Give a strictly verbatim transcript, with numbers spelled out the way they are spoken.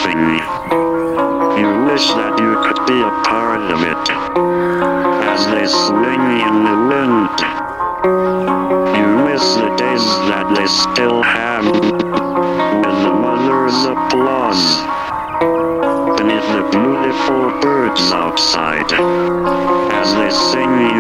laughing. You wish that you could be a part of it, as they swing in the wind. You miss the days that they still have, when the mothers applause beneath the beautiful birds outside, as they sing you